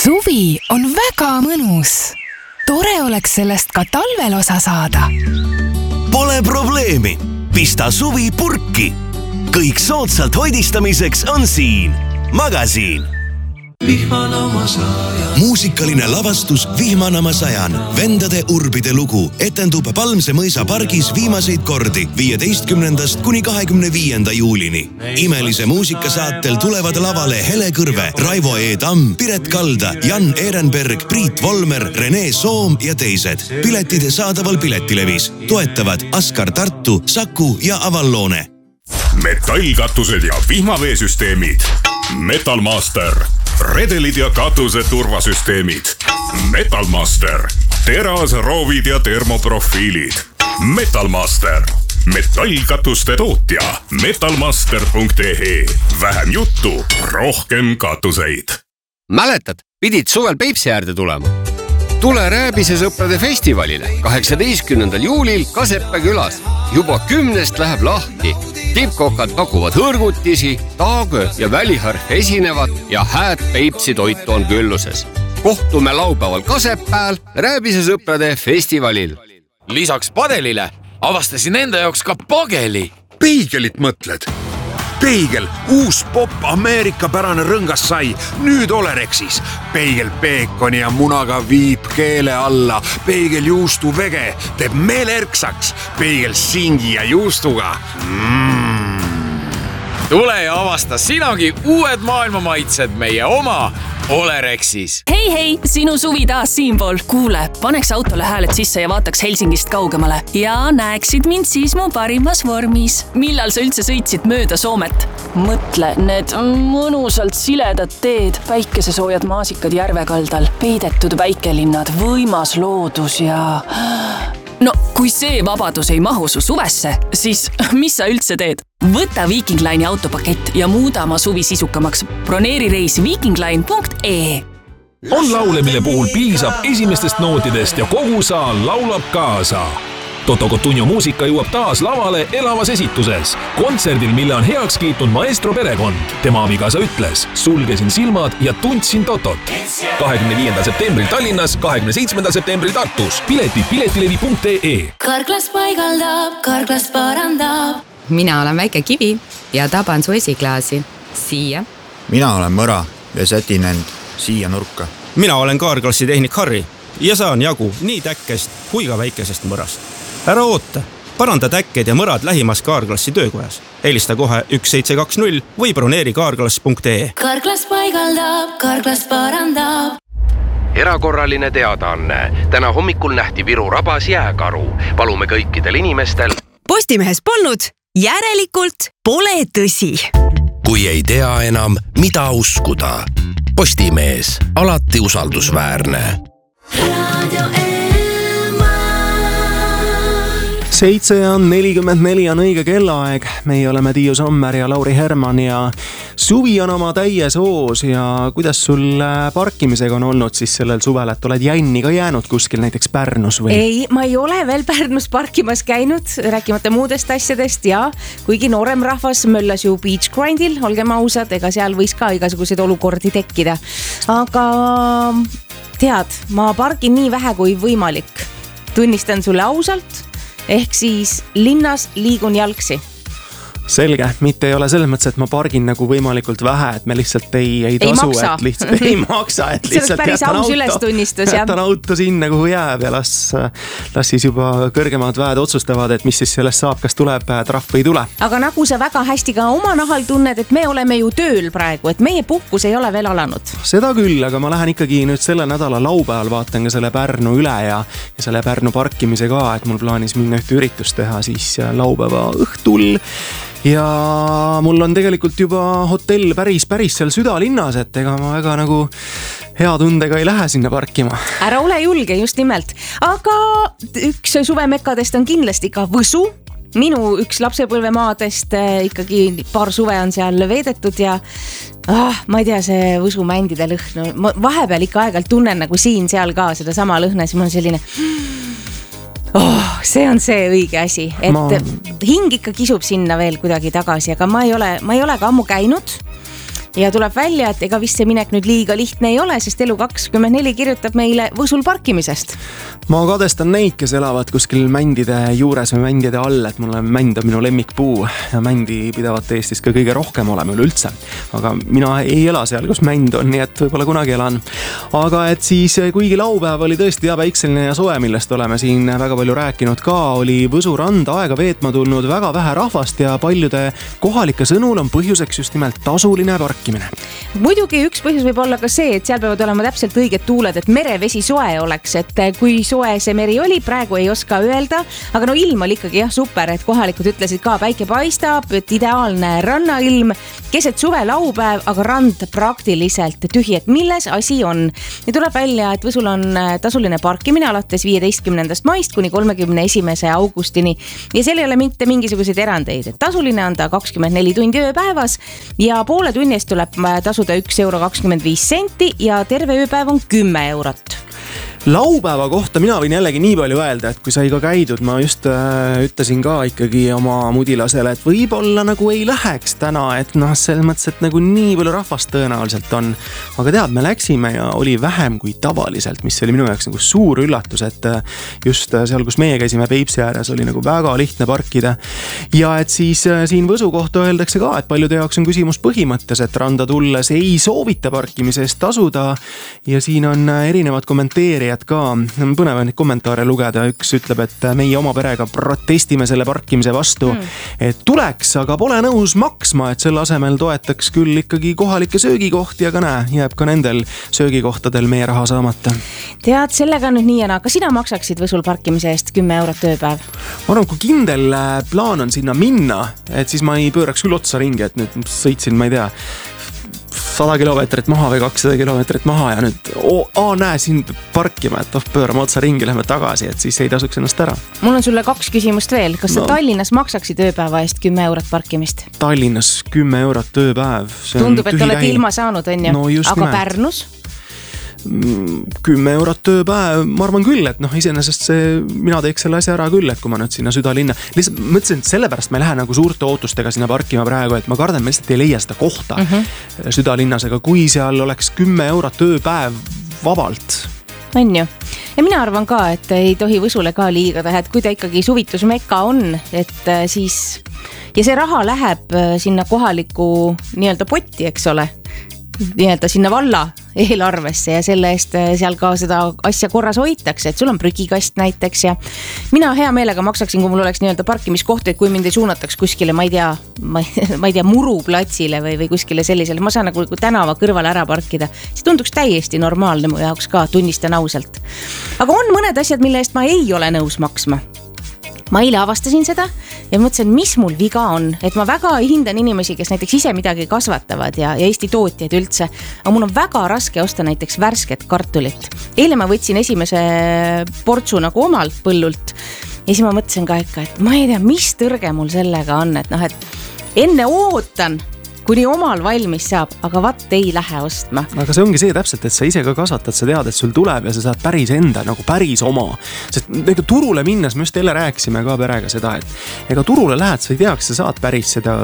Suvi on väga mõnus. Tore oleks sellest ka talvel osa saada. Pole probleemi. Pista suvi purki. Kõik soodsalt hoidistamiseks on siin. Magasiin. Muusikaline lavastus Vihmanama sajan. Vendade urbide lugu etendub Palmse mõisa pargis viimaseid kordi 15. kuni 25. juulini. Imelise muusikasaatel tulevad lavale Hele Kõrve, Raivo E. Tamm, Piret Kalda, Jan Ehrenberg, Priit Volmer, Rene Soom ja teised. Piletid saadaval Piletilevis. Toetavad Askar Tartu, Saku ja Avalloone. Metallkatused ja vihmaveesüsteemid. Metalmaster. Redelid ja katuse turvasüsteemid. Metalmaster. Terasroovid ja termoprofiilid. Metalmaster. Metallkatuste tootja. Metalmaster.ee. Vähem juttu, rohkem katuseid. Mäletad, pidid suvel Peipsi äärde tulema? Tule Rääbise sõprade festivalile 18. juulil Kaseppe külas. Juba 10 läheb lahti. Tippkokad pakuvad hõrgutisi, taagö ja väliharf esinevad ja hääd Peipsi toitu on külluses. Kohtume laupäeval Kasepääl Rääbise sõprade festivalil. Lisaks padelile avastasin enda jaoks ka pageli. Peigelit mõtled? Peigel, uus pop Ameerika pärane rõngas sai, nüüd Olerexis. Peigel peekoni ja munaga viib keele alla. Peigel juustu vege teeb meelerksaks. Peigel singi ja juustuga. Tule ja avasta sinagi uued maailmamaitsed meie oma Olerexis. Hei, sinu suvi taas siinpool. Kuule, paneks autole hääled sisse ja vaataks Helsingist kaugemale. Ja näeksid mind siis mu parimas vormis. Millal sa üldse sõitsid mööda Soomet? Mõtle, need mõnusalt siledad teed, päikesesoojad maasikad järvekaldal, peidetud väikelinnad, võimas loodus ja... No, kui see vabadus ei mahu su suvesse, siis mis sa üldse teed? Võta Viking Line'i autopakett ja muuda oma suvi sisukamaks. Broneeri reis vikingline.ee. On laule, mille puhul piisab esimestest nootidest ja kogu saal laulab kaasa. Toto Cotugno muusika jõuab taas lavale elavas esituses. Kontserdil, mille on heaks kiitnud maestro perekond. Tema abikaasa ütles, sulgesin silmad ja tundsin Totot. 25. septembril Tallinnas, 27. septembril Tartus. Piletid piletilevi.ee. Karklas paigaldab, karklas parandab. Mina olen väike kivi ja taban su esiklaasi. Siia. Mina olen mõra ja sätin end siia nurka. Mina olen kaarklassi tehnik Harri ja saan jagu nii täkkest kui ka väikesest mõrast. Ära oota, paranda täkked ja mõrad lähimas kaarklassi töökojas. Helista kohe 1720 või broneeri kaarklass.ee. Karklas paigaldab, karklas parandab. Erakorraline teadaanne. Täna hommikul nähti Viru rabas jääkaru. Palume kõikidel inimestel. Postimehes polnud, järelikult pole tõsi. Kui ei tea enam, mida uskuda. Postimees, alati usaldusväärne. Radio 7:44 on õige kellaaeg. Meie oleme Tiiu Sommer ja Lauri Herman ja suvi on oma täies hoos. Ja kuidas sul parkimisega on olnud siis sellel suvel, et oled jänni ka jäänud kuskil näiteks Pärnus või? Ei, ma ei ole veel Pärnus parkimas käinud, rääkimata muudest asjadest ja kuigi noorem rahvas möllas ju beach grindil, olgem ausad, ega seal võis ka igasuguseid olukordi tekkida. Aga tead, ma pargin nii vähe kui võimalik. Tunnistan sulle ausalt. Ehk siis linnas liigun jalgsi. Selge, mitte ei ole selles mõttes, et ma pargin nagu võimalikult vähe, et me lihtsalt ei tasu, maksa. Et lihtsalt ei maksa, et lihtsalt jätan auto sinna, kuhu jääb ja las siis juba kõrgemad väed otsustavad, et mis siis sellest saab, kas tuleb trahv või ei tule. Aga nagu sa väga hästi ka oma nahal tunned, et me oleme ju tööl praegu, et meie puhkus ei ole veel alanud. Seda küll, aga ma lähen ikkagi nüüd selle nädala laupäeval vaatan ka selle Pärnu üle ja selle Pärnu parkimise ka, et mul plaanis minna ühte üritust teha siis laupäeva õhtul. Ja mul on tegelikult juba hotell päris seal südalinnas, et ega ma väga nagu hea tundega ei lähe sinna parkima. Ära ole julge, just nimelt. Aga üks suvemekadest on kindlasti ka Võsu. Minu üks lapsepõlvemaadest ikkagi paar suve on seal veedetud ja ma ei tea, see Võsu mändide lõhn. Ma vahepeal ikka aeg-ajalt tunnen nagu siin seal ka seda sama lõhna, siis mul on selline... see on see õige asi, et hing ikka kisub sinna veel kuidagi tagasi, aga ma ei ole ka ammu käinud. ja tuleb välja, et ega vist see minek nüüd liiga lihtne ei ole, sest Elu24 kirjutab meile Võsul parkimisest. Ma kadestan neid, kes elavad kuskil mändide juures või mändide all, et mulle mänd on minu lemmikpuu ja mändi pidavat Eestis ka kõige rohkem olema üleüldse. Aga mina ei ela seal, kus mänd on, nii et võib-olla kunagi elan. Aga et siis, kuigi laupäev oli tõesti päikseline ja soe, millest oleme siin väga palju rääkinud ka, oli Võsu randa aega veetma tulnud väga vähe rahvast ja paljude kohalike sõnul on põhjuseks just nimelt tasuline parkimine. Muidugi üks põhjus võib olla ka see, et seal peavad olema täpselt õiged tuuled, et merevesi soe oleks, et kui soe see meri oli, praegu ei oska öelda, aga no ilm oli ikkagi super, et kohalikud ütlesid ka, päike paistab, et ideaalne rannailm, keset suve laupäev, aga rand praktiliselt tühi, et milles asi on. Ja tuleb välja, et Võsul on tasuline parkimine alates 15. maist kuni 31. augustini ja seal ei ole mitte mingisuguseid erandeid, et tasuline on ta 24 tundi ööpäevas ja poole tunnist tuleb tasuda 1,25 € ja terve ööpäev on 10 €. Laupäeva kohta mina võin jällegi nii palju öelda, et kui sai ka käidud, ma just ütlesin ka ikkagi oma mudilasele, et võib-olla nagu ei läheks täna, et noh, selles mõttes, et nagu nii palju rahvast tõenäoliselt on. Aga tead, me läksime ja oli vähem kui tavaliselt, mis oli minu jaoks nagu suur üllatus, et just seal, kus meie käisime Peipsi ääres, oli nagu väga lihtne parkida. Ja et siis siin Võsu kohta öeldakse ka, et paljude jaoks on küsimus põhimõttes, et randa tulles ei soovita parkimise eest tasuda ja siin on erinevad kommenteerijad ka, põnev on neid kommentaare lugeda, üks ütleb, et meie oma perega protestime selle parkimise vastu, et tuleks, aga pole nõus maksma, et selle asemel toetaks küll ikkagi kohalikke söögikohti, aga näe, jääb ka nendel söögikohtadel meie raha saamata. Tead, sellega nüüd nii ja kas sina maksaksid Võsul parkimise eest 10 € ööpäev? Ma arvan, kui kindel plaan on sinna minna, et siis ma ei pööraks küll otsa ringi, et nüüd sõitsin, ma ei tea, 100 kilomeetrit maha või 200 kilomeetrit maha ja nüüd näe siin parkima, et pöörame otsa ringi, lähme tagasi, et siis ei tasuks ennast ära. Mul on sulle 2 küsimust veel. Kas sa Tallinnas maksaksid ööpäeva eest 10 € parkimist? Tallinnas 10 € ööpäev. Tundub, et oled ilma saanud, on ju? No aga nimelt. Pärnus? 10 € ööpäev, ma arvan küll, et iseenesest mina teeks selle asja ära küll, et kui ma nüüd sinna südalinna lihtsalt mõtlesin, et sellepärast ma ei lähe nagu suurte ootustega sinna parkima praegu, et ma kardan, ma lihtsalt ei leia seda kohta südalinnas, aga kui seal oleks 10 € ööpäev vabalt. On ju. Ja mina arvan ka, et ei tohi Võsule ka liiga teha, et kui ta ikkagi suvitusmekka on, et siis ja see raha läheb sinna kohaliku nii-öelda potti, eks ole, nii-öelda sinna valla eelarvesse ja selle eest seal ka seda asja korras hoitakse, et sul on prügikast näiteks ja mina hea meelega maksaksin, kui mul oleks nii-öelda parkimiskoht, et kui mind ei suunataks kuskile, ma ei tea, muruplatsile või kuskile sellisele, ma saan nagu tänava kõrvale ära parkida, siis tunduks täiesti normaalne mu jaoks ka, tunnistan ausalt. Aga on mõned asjad, mille eest ma ei ole nõus maksma. Ma eile avastasin seda ja mõtlesin, mis mul viga on, et ma väga hindan inimesi, kes näiteks ise midagi kasvatavad ja Eesti tootjaid üldse, aga mul on väga raske osta näiteks värsket kartulit. Eile ma võtsin esimese portsu nagu omalt põllult ja siis ma mõtlesin ka ikka, et ma ei tea, mis tõrge mul sellega on, et et enne ootan, kuni omal valmis saab, aga vaat ei lähe ostma. Aga see ongi see täpselt, et sa ise ka kasvatad, sa tead, et sul tuleb ja sa saad päris enda, nagu päris oma. Sest ega turule minnes, me just jälle rääkisime ka perega seda, et ega turule lähed, sa ei teaks, sa saad päris seda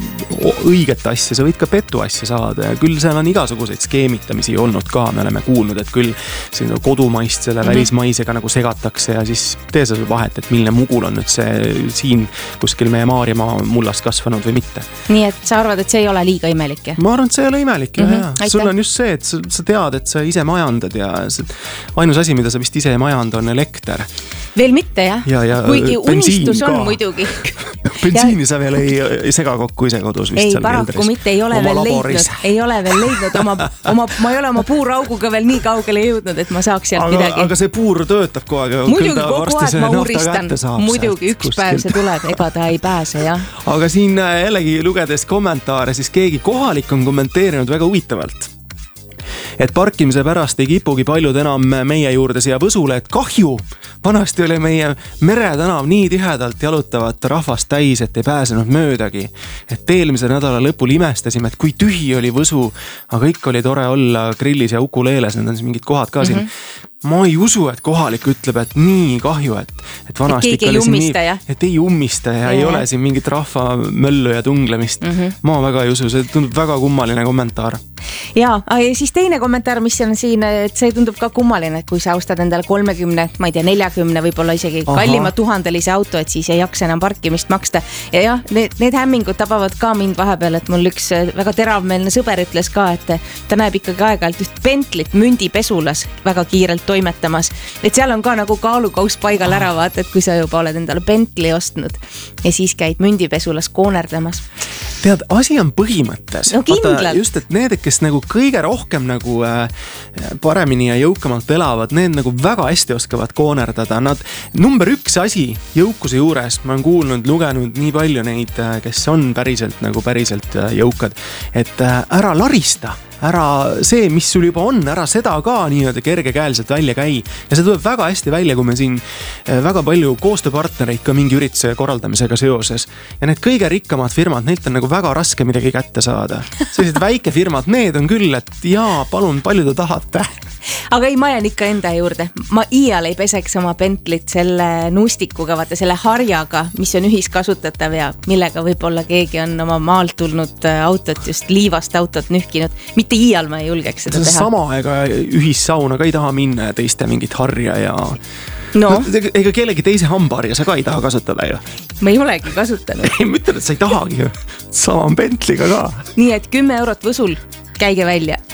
õiget asja, sa võid ka petu asja saada ja küll seal on igasuguseid skeemitamisi olnud ka, me oleme kuulnud, et küll kodumaist selle välismaisega nagu segatakse ja siis tee sa vahet, et milline mugul on nüüd see siin kuskil meie Maarjamaa mullast kasvanud või mitte. Nii et sa arvad, et see ei ole liiga imelik? Ma arvan, et see ei ole imelik. Sul on just see, et sa tead, et sa ise majandad ja ainus asi, mida sa vist ise majanda, on elekter. Veel mitte, jah. Kuigi unistus on muidugi. Bensiini sa veel ei sega kokku ise kodus vist. Ei, paraku mitte, ei ole veel leidnud ma ei ole oma puurauguga veel nii kaugele jõudnud, et ma saaks sealt midagi. Aga see puur töötab kogu aeg. Muidugi kogu aeg ma uuristan. Muidugi üks päev see tuleb, ega ta ei pääse, jah. Aga siin jällegi lugedes kommentaare, siis keegi kohalik on kommenteerinud väga huvitavalt. Et parkimise pärast ei kipugi paljud enam meie juurde siia Võsule, et kahju, vanasti oli meie meretanav nii tihedalt jalutavat rahvast täis, et ei pääsenud möödagi. Et eelmise nädala lõpul imestasime, et kui tühi oli Võsu, aga kõik oli tore olla grillis ja ukuleeles, need on siis mingid kohad ka siin. ma ei usu, et kohalik ütleb, et nii kahju, et vanasti keegi ei ummista, jah? Et ei ummista ja ei ole siin mingit rahva möllu ja tunglemist. Ma väga ei usu, see tundub väga kummaline kommentaar. Ja siis teine kommentaar, mis on siin, et see tundub ka kummaline, et kui sa ostad endale 30, ma ei tea, 40, võib-olla isegi kallima 1000-lise auto, et siis ei jaksa enam parkimist maksta. Ja jah, need hämmingud tabavad ka mind vahepeal, et mul üks väga teravmeelne sõber ütles ka, et ta näeb ikkagi aeg-ajalt üht Bentley't mündipesulas väga kiirelt toimetamas. Et seal on ka nagu kaalukaus paigal ära vaata, et kui sa juba oled endale Bentley ostnud ja siis käid mündipesulas koonerdamas. Tead, asi on põhimõttes. No kindlalt. Just, et need, kes nagu kõige rohkem nagu paremini ja jõukamalt elavad, need nagu väga hästi oskavad koonerdada. Nad, number 1 asi jõukuse juures, ma olen kuulnud, lugenud nii palju neid, kes on päriselt jõukad, et ära larista. Ära see, mis sul juba on, ära seda ka nii-öelda kergekäeliselt välja käi. Ja see tuleb väga hästi välja, kui me siin väga palju koostööpartnereid ka mingi ürituse korraldamisega seoses. Ja need kõige rikkamad firmad, neilt on nagu väga raske midagi kätte saada. Sellised väike firmad, need on küll, et jaa, palun, palju te tahate. Aga ei, ma jään ikka enda juurde. Ma iial ei peseks oma Bentley't selle nustikuga, vaata selle harjaga, mis on ühiskasutatav ja millega võib-olla keegi on oma maalt tulnud autot, just liivast autot nühkinud. Mitte iial ma ei julgeks seda teha. Sama ega ühissauna ka ei taha minna ja teiste mingit harja ja... No. Ega kellegi teise hambaharja sa ka ei taha kasutada ju. Ma ei olegi kasutanud. Ei, ma ütlen, et sa ei tahagi ju. Sama on Bentley'ga ka. Nii, et 10 eurot võsul, käige välja.